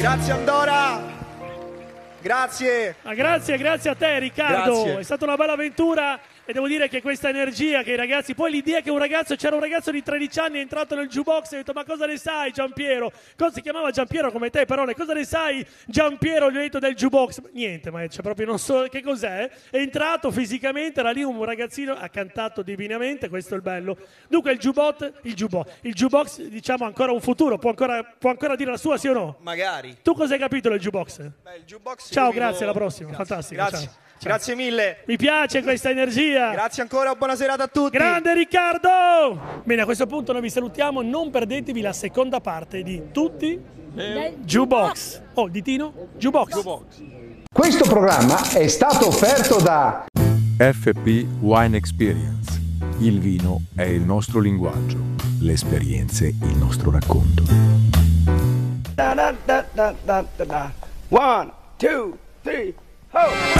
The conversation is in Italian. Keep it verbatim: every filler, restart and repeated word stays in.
Grazie Andora. Grazie. Ma grazie, grazie a te Riccardo. Grazie. È stata una bella avventura. E devo dire che questa energia che i ragazzi, poi l'idea che un ragazzo, c'era un ragazzo di tredici anni è entrato nel jukebox e ha detto ma cosa ne sai Giampiero? Cosa si chiamava Giampiero come te però, cosa ne sai Giampiero? Gli ho detto del jukebox, niente, ma c'è proprio non so che cos'è, è entrato fisicamente, era lì un ragazzino, ha cantato divinamente, questo è il bello. Dunque il jukebox, il jukebox, il jukebox diciamo ancora un futuro, può ancora, può ancora dire la sua sì o no? Magari. Tu cosa hai capito del jukebox? Beh, il jukebox Ciao, vivo... grazie, alla prossima, Grazie. fantastico. Grazie. Ciao. Ciao. Grazie mille. Mi piace questa energia. Grazie ancora, buona serata a tutti. Grande Riccardo! Bene, a questo punto noi vi salutiamo, non perdetevi la seconda parte di Tutti nel Jukebox. Oh, ditino? Jukebox. Jukebox. Questo programma è stato offerto da F P Wine Experience. Il vino è il nostro linguaggio, le esperienze il nostro racconto. Da, da, da, da, da, da. One, two, three, ho!